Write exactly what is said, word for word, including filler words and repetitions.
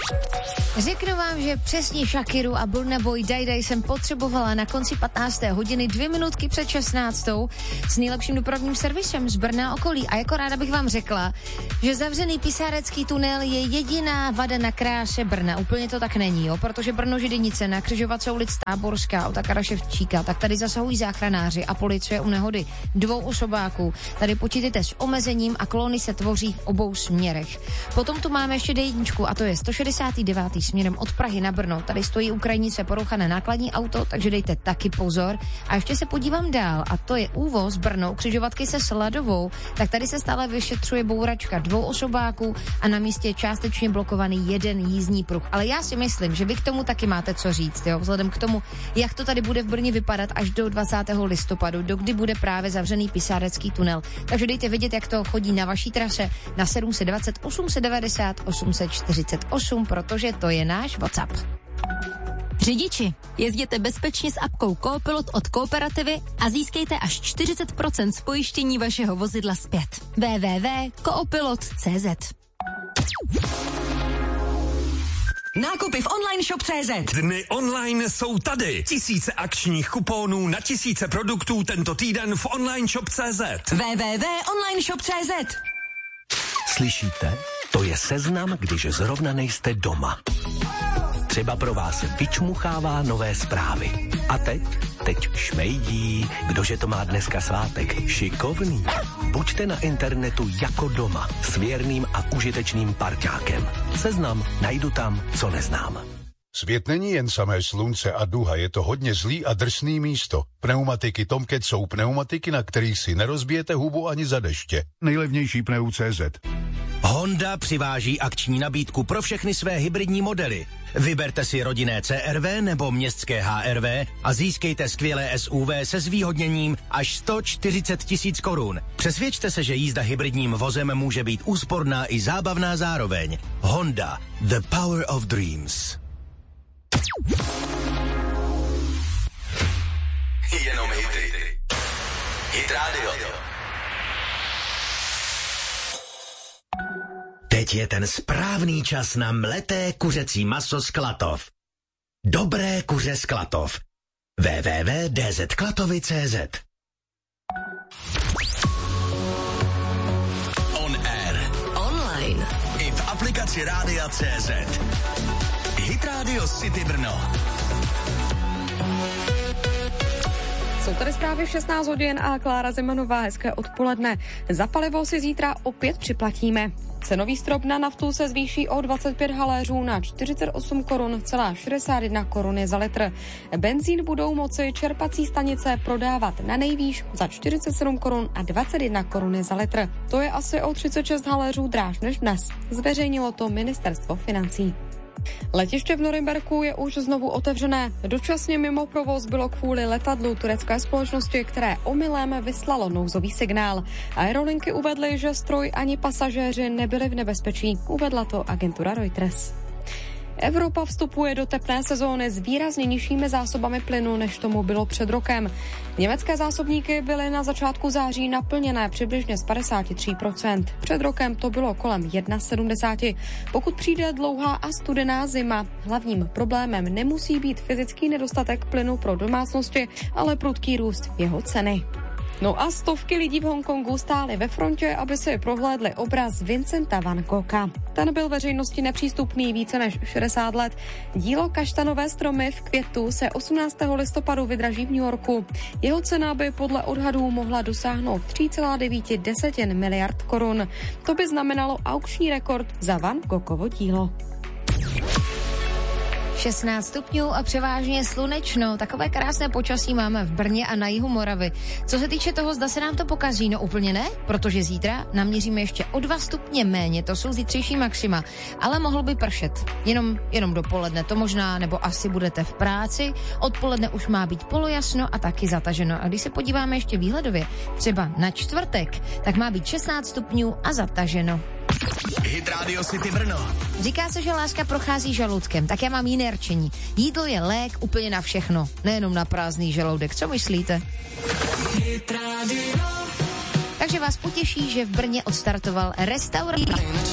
Řeknu vám, že přesně Shakiru a Burna Boy Daj Daj jsem potřebovala na konci patnácté hodiny, dvě minutky před šestnáctou s nejlepším dopravním servisem z Brna okolí. A jako ráda bych vám řekla, že zavřený Pisárecký tunel je jediná vada na kráse Brna. Úplně to tak není, jo, protože Brno Židinice na křižovatce ulic Táborská, Otakara Ševčíka, tak tady zasahují záchranáři a policie u nehody dvou osobáků. Tady počítejte s omezením a kolony se tvoří v obou směrech. Potom tu máme ještě dé jedna a to je sto šedesát devět směrem od Prahy na Brno. Tady stojí u krajnice porouchané nákladní auto, takže dejte taky pozor. A ještě se podívám dál, a to je ÚVOZ Brno, křižovatky se Sladovou, tak tady se stále vyšetřuje bouračka dvou osobáků a na místě je částečně blokovaný jeden jízdní pruh. Ale já si myslím, že vy k tomu taky máte co říct, jo, vzhledem k tomu, jak to tady bude v Brně vypadat až do dvacátého listopadu, dokdy bude právě zavřený Pisárecký tunel. Takže dejte vědět, jak to chodí na vaší trase na sedm set dvacet, osm set devadesát, osm set čtyřicet osm, protože to je náš WhatsApp. Řidiči, jezděte bezpečně s apkou Coopilot od Kooperativy a získejte až čtyřicet procent z pojištění vašeho vozidla zpět. w w w tečka coopilot tečka c z Nákupy v online shop tečka cé zet. Dny online jsou tady. Tisíce akčních kuponů na tisíce produktů tento týden v online shop tečka cé zet. w w w tečka online shop tečka cé zet. Slyšíte? To je seznam, když zrovna nejste doma. Třeba pro vás vyčmuchává nové zprávy. A teď? Teď šmejdí. Kdože to má dneska svátek? Šikovný. Buďte na internetu jako doma. S věrným a užitečným parťákem. Seznam najdu tam, co neznám. Svět není jen samé slunce a duha, je to hodně zlý a drsný místo. Pneumatiky Tomcat jsou pneumatiky, na kterých si nerozbijete hubu ani za deště. Nejlevnější pneu tečka cé zet. Honda přiváží akční nabídku pro všechny své hybridní modely. Vyberte si rodinné C R V nebo městské H R V a získejte skvělé S U V se zvýhodněním až sto čtyřicet tisíc korun. Přesvědčte se, že jízda hybridním vozem může být úsporná i zábavná zároveň. Honda, the power of dreams. Jenom hity. Hit Radio. Teď je ten správný čas na mleté kuřecí maso z Klatov. Dobré kuře z Klatov. w w w tečka d z klatovy tečka cé zet. On air. Online. I v aplikaci Rádia tečka cé zet. Hit Radio City Brno. Jsou tady zprávy v šestnáct hodin a Klára Zemanová, hezké odpoledne. Za palivo si zítra opět připlatíme. Cenový strop na naftu se zvýší o dvacet pět haléřů na čtyřicet osm korun celá šedesát jedna koruny za litr. Benzín budou moci čerpací stanice prodávat na nejvýš za čtyřicet sedm korun a dvacet jedna koruny za litr. To je asi o třicet šest haléřů dráž než dnes. Zveřejnilo to ministerstvo financí. Letiště v Norimberku je už znovu otevřené. Dočasně mimo provoz bylo kvůli letadlu turecké společnosti, které omylem vyslalo nouzový signál. Aerolinky uvedly, že stroj ani pasažéři nebyli v nebezpečí. Uvedla to agentura Reuters. Evropa vstupuje do tepné sezóny s výrazně nižšími zásobami plynu, než tomu bylo před rokem. Německé zásobníky byly na začátku září naplněné přibližně z padesát tři procent. Před rokem to bylo kolem sedmdesát jedna. Pokud přijde dlouhá a studená zima, hlavním problémem nemusí být fyzický nedostatek plynu pro domácnosti, ale prudký růst jeho ceny. No a stovky lidí v Hongkongu stály ve frontě, aby si prohlédli obraz Vincenta van Gogha. Ten byl veřejnosti nepřístupný více než šedesát let. Dílo Kaštanové stromy v květu se osmnáctého listopadu vydraží v New Yorku. Jeho cena by podle odhadů mohla dosáhnout tři celé devět miliard korun. To by znamenalo aukční rekord za Van Goghovo dílo. šestnáct stupňů a převážně slunečno. Takové krásné počasí máme v Brně a na jihu Moravy. Co se týče toho, zda se nám to pokazí, no úplně ne, protože zítra naměříme ještě o dva stupně méně, to jsou zítřejší maxima, ale mohl by pršet. Jenom, jenom dopoledne to možná, nebo asi budete v práci, odpoledne už má být polojasno a taky zataženo. A když se podíváme ještě výhledově, třeba na čtvrtek, tak má být šestnáct stupňů a zataženo. Hit Radio City Brno. Říká se, že láska prochází žaludkem, tak já mám jiné rčení. Jídlo je lék úplně na všechno, nejenom na prázdný žaludek. Co myslíte? Hit Radio. Takže vás potěší, že v Brně odstartoval restaurace.